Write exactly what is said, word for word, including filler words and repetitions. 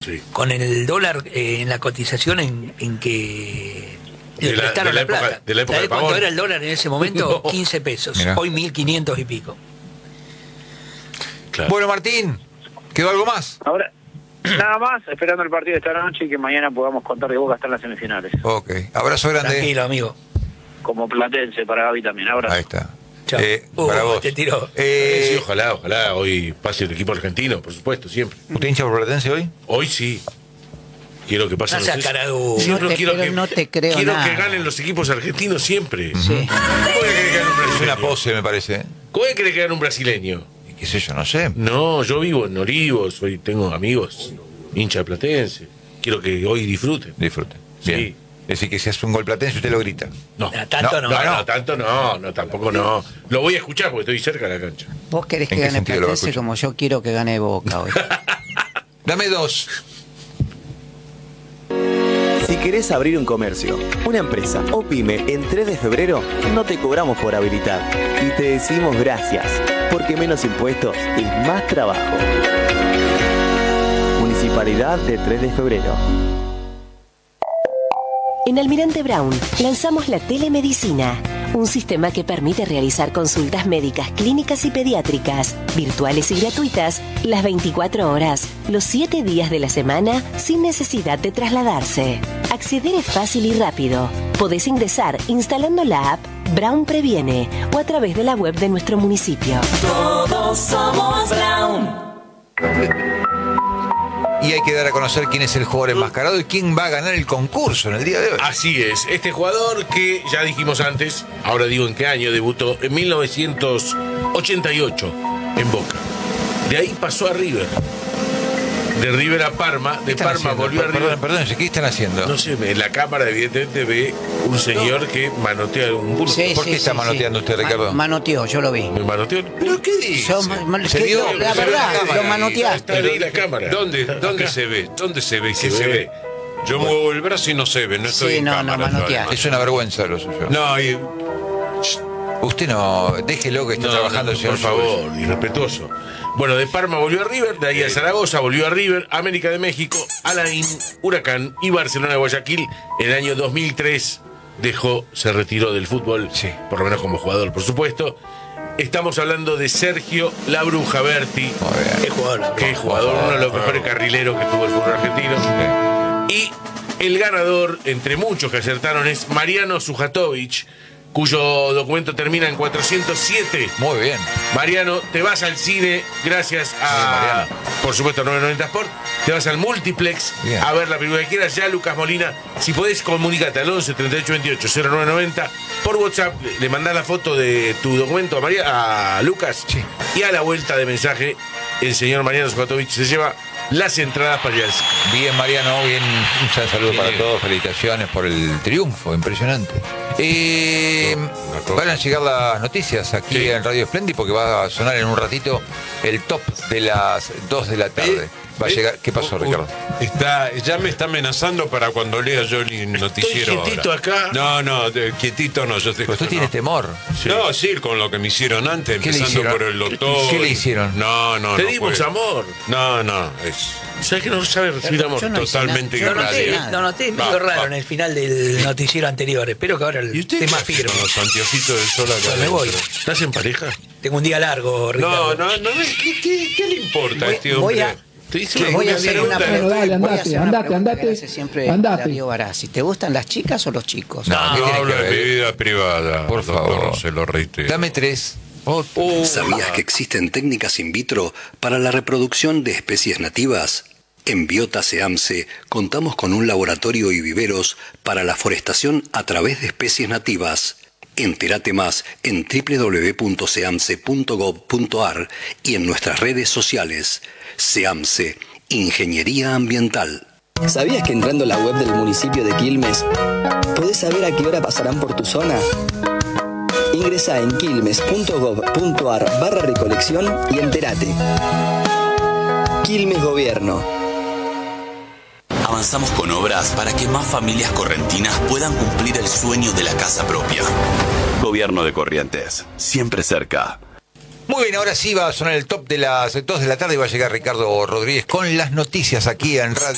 Sí. Con el dólar eh, en la cotización en, en que le De la- prestaron de la la, época- plata. de la época ¿Sabés de cuánto Pavón? era el dólar en ese momento? No. quince pesos. Mirá. Hoy mil quinientos y pico. Claro. Bueno, Martín, ¿quedó algo más? Ahora, nada más, esperando el partido de esta noche y que mañana podamos contar de Boca hasta en las semifinales. Ok, abrazo grande. Tranquilo, amigo. Como platense para Gaby también. Abrazo. Ahí está. Chao. Eh, Uh, para vos. te tiró. Eh, Sí, ojalá, ojalá hoy pase el equipo argentino, por supuesto, siempre. ¿Usted hincha por Platense hoy? Hoy sí. Quiero que pase No sea cara dura. Siempre No te- quiero pero que, no te creo quiero nada. que ganen los equipos argentinos siempre. Sí. ¿Cómo voy a querer que gane un Es brasileño? una pose, me parece. ¿eh? ¿Cómo voy a querer que gane un brasileño? Y qué sé yo, no sé. No, yo vivo en Olivos, soy, tengo amigos hincha de Platense. Quiero que hoy disfruten. Disfruten. Sí. Bien. Es decir, que si hace un gol Platense, usted lo grita. No, Ah, tanto no. no, no, tanto no, no, tampoco no. Lo voy a escuchar porque estoy cerca de la cancha. Vos querés ¿En que qué gane sentido lo va a Platense escuchar? como yo quiero que gane Boca hoy. Dame dos. Si querés abrir un comercio, una empresa o pyme en tres de febrero, no te cobramos por habilitar. Y te decimos gracias, porque menos impuestos es más trabajo. Municipalidad de tres de febrero. En Almirante Brown lanzamos la telemedicina, un sistema que permite realizar consultas médicas, clínicas y pediátricas, virtuales y gratuitas, las veinticuatro horas, los siete días de la semana, sin necesidad de trasladarse. Acceder es fácil y rápido. Podés ingresar instalando la app Brown Previene o a través de la web de nuestro municipio. Todos somos Brown. Y hay que dar a conocer quién es el jugador enmascarado y quién va a ganar el concurso en el día de hoy. Así es, este jugador que ya dijimos antes, ahora digo en qué año debutó, en mil novecientos ochenta y ocho en Boca. De ahí pasó a River. De River a Parma, de ¿Qué están Parma haciendo? volvió a Perdón, River. perdón, ¿qué están haciendo? No sé, en la cámara evidentemente ve un señor que manotea un bulto. Sí, ¿Por sí, qué está sí, manoteando sí. usted, Ricardo? Ma- Manoteó, yo lo vi. ¿Me manoteó? ¿Pero qué dice? Yo ma- ma- Se ¿qué? vio, La se ve verdad, la cámara lo ahí. manoteaste. Está ahí la cámara. ¿Dónde, dónde Acá. se ve? ¿Dónde se ve? Se ¿Qué se ve. ve? Yo muevo el brazo y no se ve, no estoy Sí, en no, no, cámara. yo, manoteaste. además. Es una vergüenza lo suyo. No, y, Usted no, déjelo que está No, trabajando no, el señor por favor, irrespetuoso. Bueno, de Parma volvió a River, de ahí a Zaragoza volvió a River, América de México, Alain, Huracán y Barcelona de Guayaquil. En el año dos mil tres dejó, se retiró del fútbol, Sí. por lo menos como jugador, por supuesto. Estamos hablando de Sergio La Bruja Berti. Muy bien. Qué jugador. Qué jugador, uno de los mejores carrileros que tuvo el fútbol argentino. Y el ganador, entre muchos que acertaron, es Mariano Sujatovic, cuyo documento termina en cuatrocientos siete. Muy bien. Mariano, te vas al cine gracias a, por supuesto, nueve noventa Sport. Te vas al multiplex Bien. a ver la película que quieras. Ya, Lucas Molina, si podés, comunicate al once treinta y ocho veintiocho cero nueve noventa por WhatsApp. Le, le mandás la foto de tu documento a, María, a Lucas. Sí. Y a la vuelta de mensaje, el señor Mariano Sujatovic se lleva las entradas para ir al cine. Bien, Mariano, bien. Un saludo para Bien. todos. Felicitaciones por el triunfo, impresionante. Eh, Una cosa. van a llegar las noticias aquí Sí. en Radio Splendid porque va a sonar en un ratito el top de las dos de la tarde. Va a ¿Eh? llegar. ¿Qué pasó, Uh, uh, Ricardo? Está, ya me está amenazando para cuando lea yo el noticiero. quietito ahora. acá. No, no, de- quietito no, yo te Pero usted no. tiene temor. No, sí, con lo que me hicieron antes, ¿Qué le empezando hicieron? por el doctor. ¿Qué le hicieron? No, no, Te no dimos puedo. amor. No, no, es ¿Sabes que no sabe recibir amor? Yo no hice totalmente nada. Lo Yo no hice noté, nada. lo noté medio Va, raro va. en el final del noticiero anterior. Espero que ahora el ¿Y usted tema qué hace firme. con los anteojitos del sol acá Me voy. adentro? ¿Estás en pareja? Tengo un día largo, Ricardo. No, no, no, ¿qué, qué, qué le importa a Voy- este voy hombre? a- Te hice ¿Qué? una Voy a buena hacer una pregunta. pregunta. Dale, voy a andate, hacer una andate, pregunta andate. que hace siempre Andate. Darío Barassi. ¿Te gustan las chicas o los chicos? No, No, ¿qué tiene que hablo de ver? mi vida privada. Por doctor, favor. se lo reitero. Dame tres. Uh, ¿Sabías que existen técnicas in vitro para la reproducción de especies nativas? En Biota Seamse contamos con un laboratorio y viveros para la forestación a través de especies nativas. Entérate más en doble u doble u doble u punto seamse punto gov punto ar y en nuestras redes sociales. Seamse, Ingeniería Ambiental. ¿Sabías que entrando a la web del municipio de Quilmes podés saber a qué hora pasarán por tu zona? Ingresá en quilmes punto gov punto ar barra recolección y entérate. Quilmes Gobierno. Avanzamos con obras para que más familias correntinas puedan cumplir el sueño de la casa propia. Gobierno de Corrientes, siempre cerca. Muy bien, ahora sí va a sonar el top de las dos de la tarde y va a llegar Ricardo Rodríguez con las noticias aquí en Radio.